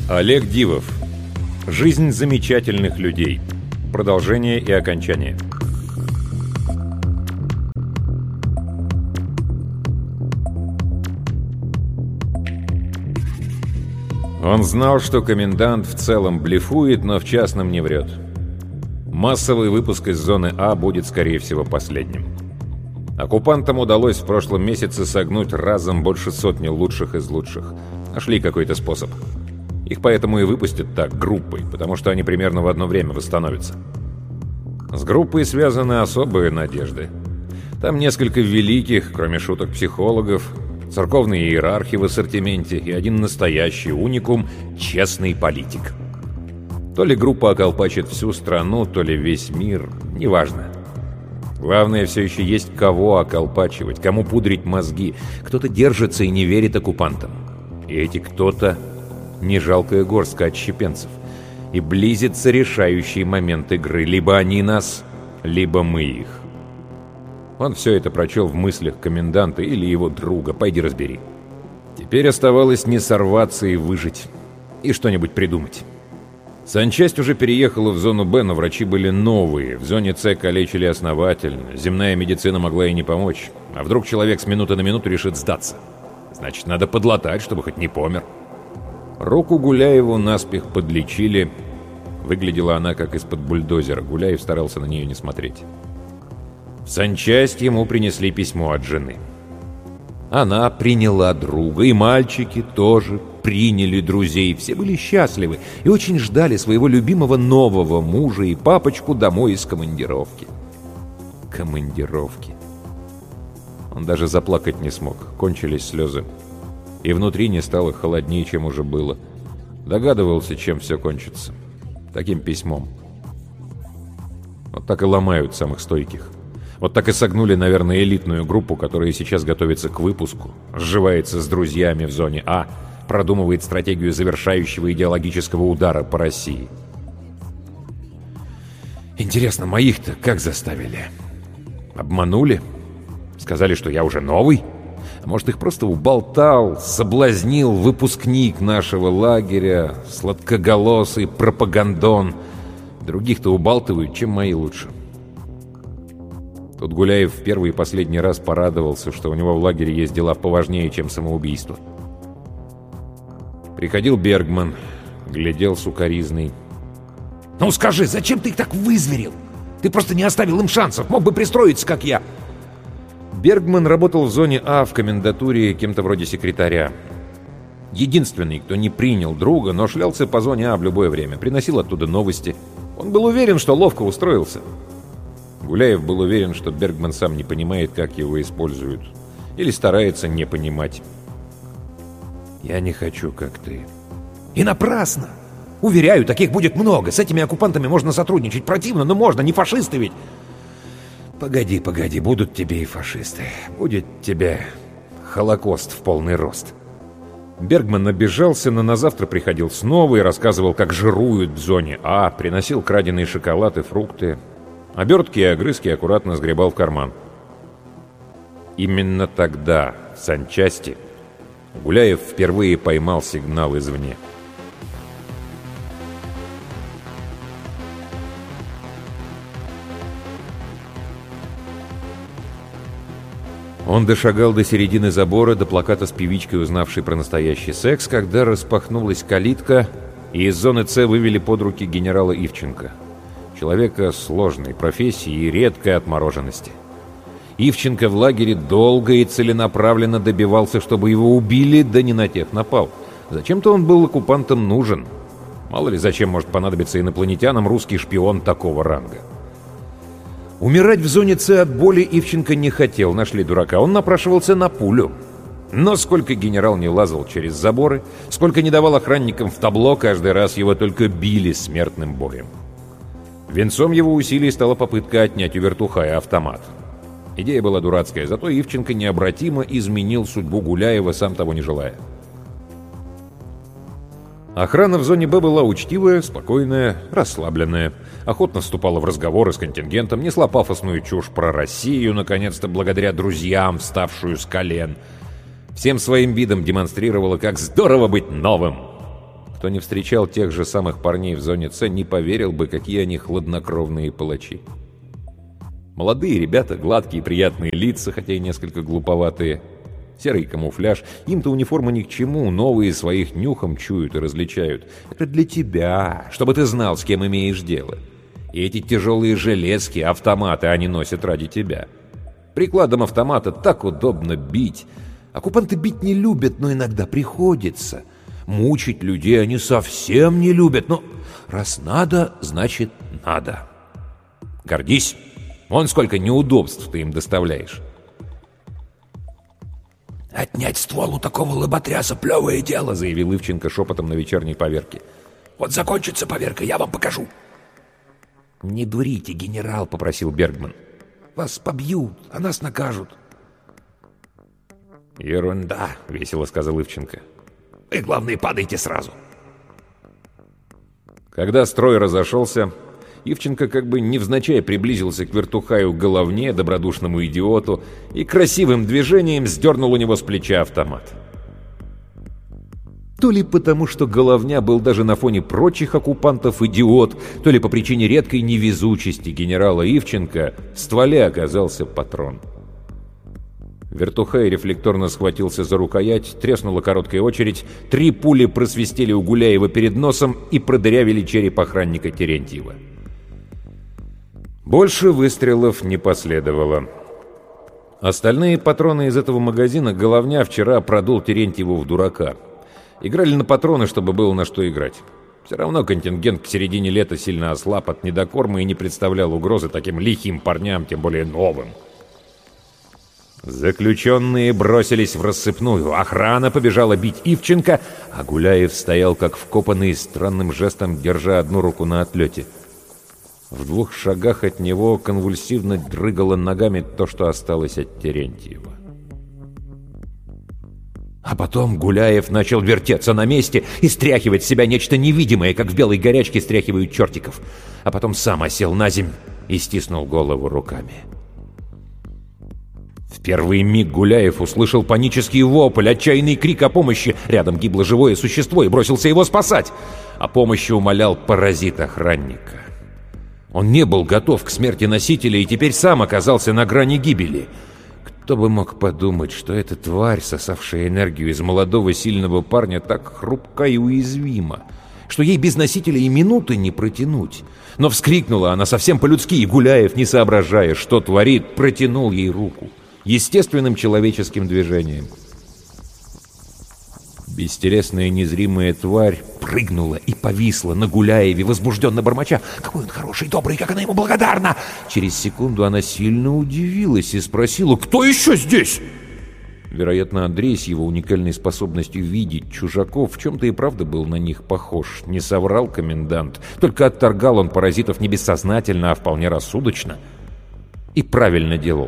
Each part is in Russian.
Олег Дивов. Жизнь замечательных людей. Продолжение и окончание. Он знал, что комендант в целом блефует, но в частном не врет. Массовый выпуск из зоны А будет, скорее всего, последним. Оккупантам удалось в прошлом месяце согнуть разом больше сотни лучших из лучших. Нашли какой-то способ. Их поэтому и выпустят так, группой, потому что они примерно в одно время восстановятся. С группой связаны особые надежды. Там несколько великих, кроме шуток, психологов, церковные иерархи в ассортименте и один настоящий уникум – честный политик. То ли группа околпачит всю страну, то ли весь мир, неважно. Главное, все еще есть кого околпачивать, кому пудрить мозги. Кто-то держится и не верит оккупантам. И эти кто-то – не жалкая горстка отщепенцев. И близится решающий момент игры. Либо они нас, либо мы их. Он все это прочел в мыслях коменданта или его друга. Пойди разбери. Теперь оставалось не сорваться и выжить. И что-нибудь придумать. Санчасть уже переехала в зону Б, но врачи были новые. В зоне С калечили основательно. Земная медицина могла и не помочь. А вдруг человек с минуты на минуту решит сдаться? Значит, надо подлатать, чтобы хоть не помер. Руку Гуляеву наспех подлечили. Выглядела она как из-под бульдозера. Гуляев старался на нее не смотреть. В санчасть ему принесли письмо от жены. Она приняла друга, и мальчики тоже приняли друзей. Все были счастливы и очень ждали своего любимого нового мужа и папочку домой из командировки. Командировки. Он даже заплакать не смог. Кончились слезы. И внутри не стало холоднее, чем уже было. Догадывался, чем все кончится. Таким письмом. Вот так и ломают самых стойких. Вот так и согнули, наверное, элитную группу, которая сейчас готовится к выпуску, сживается с друзьями в зоне А, продумывает стратегию завершающего идеологического удара по России. Интересно, моих-то как заставили? Обманули? Сказали, что я уже новый? А может, их просто уболтал, соблазнил выпускник нашего лагеря, сладкоголосый пропагандон. Других-то убалтывают, чем мои лучше. Тут Гуляев в первый и последний раз порадовался, что у него в лагере есть дела поважнее, чем самоубийство. Приходил Бергман, глядел сукоризный. «Ну скажи, зачем ты их так вызверил? Ты просто не оставил им шансов, мог бы пристроиться, как я». Бергман работал в зоне А в комендатуре кем-то вроде секретаря. Единственный, кто не принял друга, но шлялся по зоне А в любое время, приносил оттуда новости. Он был уверен, что ловко устроился. Гуляев был уверен, что Бергман сам не понимает, как его используют. Или старается не понимать. «Я не хочу, как ты». «И напрасно! Уверяю, таких будет много. С этими оккупантами можно сотрудничать. Противно, но можно, не фашисты ведь». «Погоди, будут тебе и фашисты. Будет тебе Холокост в полный рост». Бергман обижался, но на завтра приходил снова и рассказывал, как жируют в зоне А, приносил краденый шоколад и фрукты. Обертки и огрызки аккуратно сгребал в карман. Именно тогда, в санчасти, Гуляев впервые поймал сигнал извне. Он дошагал до середины забора, до плаката с певичкой, узнавшей про настоящий секс, когда распахнулась калитка, и из зоны С вывели под руки генерала Ивченко. Человека сложной профессии и редкой отмороженности. Ивченко в лагере долго и целенаправленно добивался, чтобы его убили, да не на тех напал. Зачем-то он был оккупантам нужен. Мало ли зачем может понадобиться инопланетянам русский шпион такого ранга. Умирать в зоне С от боли Ивченко не хотел, нашли дурака. Он напрашивался на пулю. Но сколько генерал не лазал через заборы, сколько не давал охранникам в табло, каждый раз его только били смертным боем. Венцом его усилий стала попытка отнять у вертухая автомат. Идея была дурацкая, зато Ивченко необратимо изменил судьбу Гуляева, сам того не желая. Охрана в зоне Б была учтивая, спокойная, расслабленная. Охотно вступала в разговоры с контингентом, несла пафосную чушь про Россию, наконец-то благодаря друзьям, вставшую с колен. Всем своим видом демонстрировала, как здорово быть новым. Кто не встречал тех же самых парней в зоне С, не поверил бы, какие они хладнокровные палачи. Молодые ребята, гладкие приятные лица, хотя и несколько глуповатые. Серый камуфляж. Им-то униформа ни к чему, новые своих нюхом чуют и различают. Это для тебя, чтобы ты знал, с кем имеешь дело. И эти тяжелые железки, автоматы они носят ради тебя. Прикладом автомата так удобно бить. Оккупанты бить не любят, но иногда приходится. Мучить людей они совсем не любят, но раз надо, значит надо. Гордись. Вон сколько неудобств ты им доставляешь. «Отнять ствол у такого лоботряса — плевое дело», — заявил Ивченко шепотом на вечерней поверке. «Вот закончится поверка, я вам покажу». «Не дурите, генерал», — попросил Бергман. «Вас побьют, а нас накажут». «Ерунда», — весело сказал Ивченко. «Вы, главное, падайте сразу». Когда строй разошелся, Ивченко как бы невзначай приблизился к вертухаю Головне, добродушному идиоту, и красивым движением сдернул у него с плеча автомат. То ли потому, что Головня был даже на фоне прочих оккупантов идиот, то ли по причине редкой невезучести генерала Ивченко в стволе оказался патрон. Вертухай рефлекторно схватился за рукоять, треснула короткая очередь, 3 пули просвистели у Гуляева перед носом и продырявили череп охранника Терентьева. Больше выстрелов не последовало. Остальные патроны из этого магазина Головня вчера продул Терентьеву в дурака. Играли на патроны, чтобы было на что играть. Все равно контингент к середине лета сильно ослаб от недокорма и не представлял угрозы таким лихим парням, тем более новым. Заключенные бросились в рассыпную, охрана побежала бить Ивченко, а Гуляев стоял как вкопанный, странным жестом держа одну руку на отлете. В 2 шагах от него конвульсивно дрыгало ногами то, что осталось от Терентьева. А потом Гуляев начал вертеться на месте и стряхивать с себя нечто невидимое, как в белой горячке стряхивают чертиков. А потом сам осел на земь и стиснул голову руками. В первый миг Гуляев услышал панический вопль, отчаянный крик о помощи. Рядом гибло живое существо и бросился его спасать. О помощи умолял паразит охранника. Он не был готов к смерти носителя и теперь сам оказался на грани гибели. Кто бы мог подумать, что эта тварь, сосавшая энергию из молодого сильного парня, так хрупка и уязвима, что ей без носителя и минуты не протянуть. Но вскрикнула она совсем по-людски, и Гуляев, не соображая, что творит, протянул ей руку. Естественным человеческим движением. Бестелесная незримая тварь прыгнула и повисла на Гуляеве, возбужденно бормоча. «Какой он хороший, добрый, как она ему благодарна!» Через секунду она сильно удивилась и спросила: «Кто еще здесь?» Вероятно, Андрей с его уникальной способностью видеть чужаков в чем-то и правда был на них похож. Не соврал комендант. Только отторгал он паразитов не бессознательно, а вполне рассудочно. И правильно делал.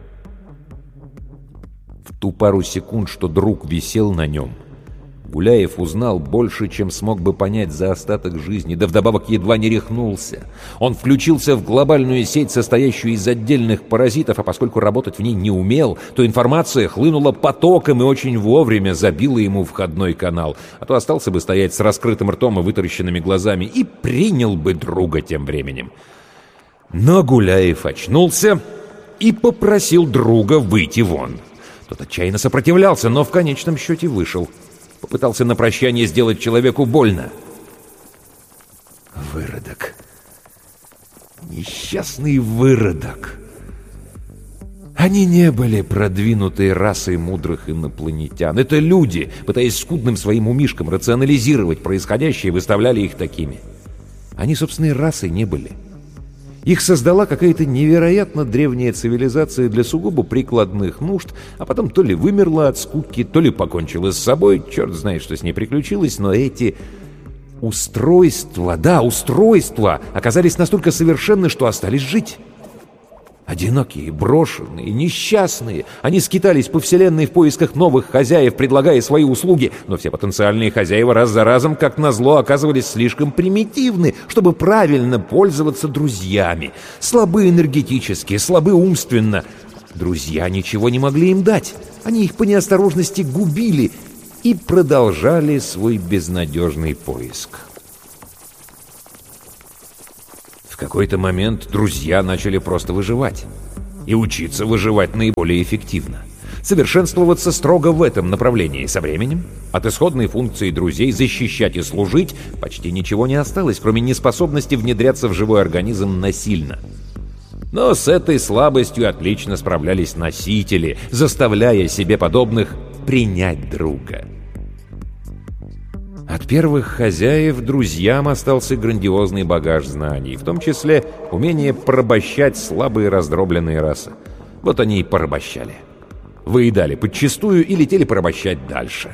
В ту пару секунд, что друг висел на нем, Гуляев узнал больше, чем смог бы понять за остаток жизни, да вдобавок едва не рехнулся. Он включился в глобальную сеть, состоящую из отдельных паразитов, а поскольку работать в ней не умел, то информация хлынула потоком и очень вовремя забила ему входной канал, а то остался бы стоять с раскрытым ртом и вытаращенными глазами и принял бы друга тем временем. Но Гуляев очнулся и попросил друга выйти вон. Тот отчаянно сопротивлялся, но в конечном счете вышел. Попытался на прощание сделать человеку больно. Выродок. Несчастный выродок. Они не были продвинутой расой мудрых инопланетян. Это люди, пытаясь скудным своим умишкам рационализировать происходящее, выставляли их такими. Они, собственной расой не были. Их создала какая-то невероятно древняя цивилизация для сугубо прикладных нужд, а потом то ли вымерла от скуки, то ли покончила с собой, черт знает, что с ней приключилось, но эти устройства, оказались настолько совершенны, что остались жить. Одинокие, брошенные, несчастные. Они скитались по вселенной в поисках новых хозяев, предлагая свои услуги. Но все потенциальные хозяева раз за разом, как назло, оказывались слишком примитивны, чтобы правильно пользоваться друзьями. Слабы энергетически, слабы умственно. Друзья ничего не могли им дать. Они их по неосторожности губили. и продолжали свой безнадежный поиск. В какой-то момент друзья начали просто выживать. И учиться выживать наиболее эффективно. Совершенствоваться строго в этом направлении. Со временем от исходной функции друзей защищать и служить почти ничего не осталось, кроме неспособности внедряться в живой организм насильно. Но с этой слабостью отлично справлялись носители, заставляя себе подобных принять друга. От первых хозяев друзьям остался грандиозный багаж знаний, в том числе умение порабощать слабые раздробленные расы. Вот они и порабощали. Выедали подчистую и летели порабощать дальше.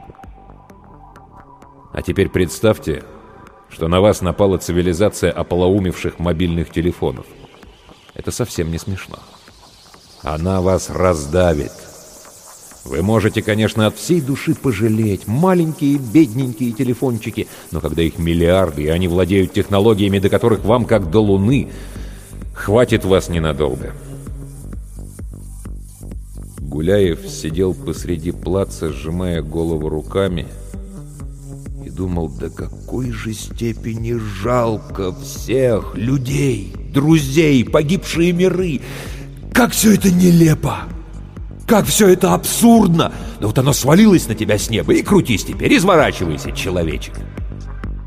А теперь представьте, что на вас напала цивилизация ополоумевших мобильных телефонов. Это совсем не смешно. Она вас раздавит. Вы можете, конечно, от всей души пожалеть маленькие бедненькие телефончики, но когда их миллиарды, и они владеют технологиями, до которых вам как до Луны, хватит вас ненадолго. Гуляев сидел посреди плаца, сжимая голову руками, и думал, до какой же степени жалко всех людей, друзей, погибшие миры. Как все это нелепо! Как все это абсурдно! Да вот оно свалилось на тебя с неба, и крутись теперь, изворачивайся, человечек.